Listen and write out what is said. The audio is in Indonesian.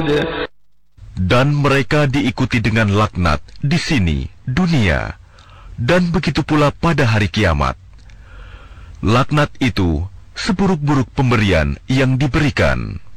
Dan mereka diikuti dengan laknat di sini, dunia, dan begitu pula pada hari kiamat. Laknat itu seburuk-buruk pemberian yang diberikan.